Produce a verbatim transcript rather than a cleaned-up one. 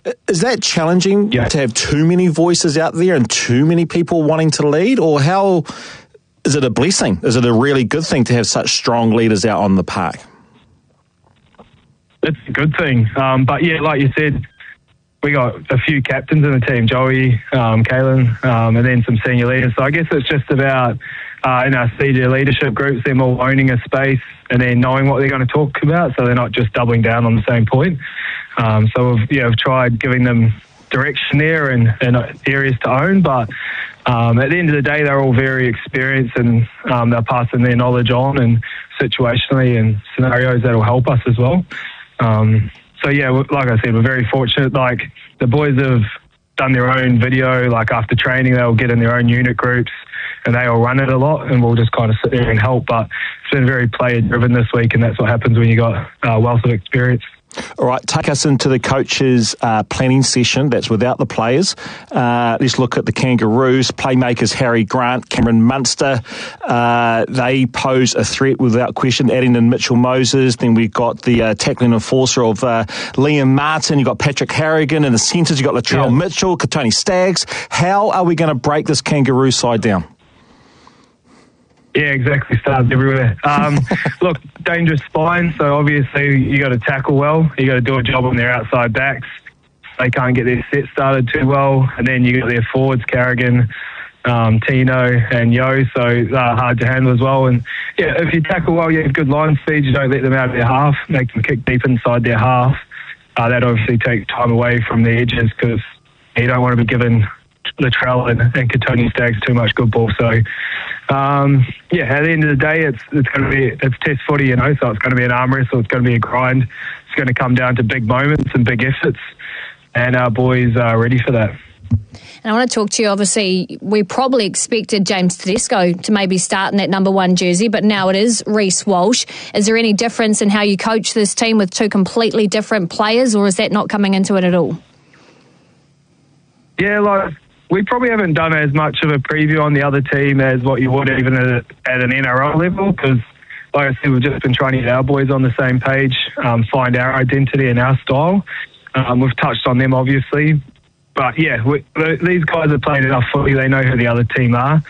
Is that challenging yeah. to have too many voices out there and too many people wanting to lead, or how is it a blessing? Is it a really good thing to have such strong leaders out on the park? It's a good thing. Um, but yeah, like you said, we got a few captains in the team, Joey, um, Kalen, um, and then some senior leaders. So I guess it's just about, uh, in our senior leadership groups, them all owning a space and then knowing what they're going to talk about, so they're not just doubling down on the same point. Um, so we've, yeah, we've tried giving them direction there and, and areas to own, but um, at the end of the day, they're all very experienced, and um, they're passing their knowledge on, and situationally and scenarios that will help us as well. Um, So, yeah, like I said, we're very fortunate. Like, the boys have done their own video. Like, after training, they'll get in their own unit groups, and they all run it a lot, and we'll just kind of sit there and help. But it's been very player-driven this week, and that's what happens when you got a uh, wealth of experience. All right, take us into the coaches' uh, planning session. That's without the players. Uh, let's look at the Kangaroos. Playmakers Harry Grant, Cameron Munster. Uh, they pose a threat without question. Adding in Mitchell Moses. Then we've got the uh, tackling enforcer of uh, Liam Martin. You've got Patrick Harrigan. In the centres, you've got Latrell yeah. Mitchell, Katoni Staggs. How are we going to break this Kangaroo side down? Yeah, exactly. Stars everywhere. Um, look, dangerous spine. So obviously you got to tackle well. You got to do a job on their outside backs. They can't get their set started too well, and then you got their forwards, Carrigan, um, Tino, and Yo. So uh, hard to handle as well. And yeah, if you tackle well, you have good line speed. You don't let them out of their half. Make them kick deep inside their half. Uh, that obviously takes time away from the edges, because you don't want to be giving Latrell and, and Katoni Staggs too much good ball. So. Um, yeah, at the end of the day, it's it's going to be it's test footy, you know. So it's going to be an arm wrestle. It's going to be a grind. It's going to come down to big moments and big efforts, and our boys are ready for that. And I want to talk to you. Obviously, we probably expected James Tedesco to maybe start in that number one jersey, but now it is Reece Walsh. Is there any difference in how you coach this team with two completely different players, or is that not coming into it at all? Yeah, like. We probably haven't done as much of a preview on the other team as what you would even at, at an N R L level, because, like I said, we've just been trying to get our boys on the same page, um, find our identity and our style. Um, we've touched on them, obviously. But, yeah, we, these guys have played enough footy. They know who the other team are.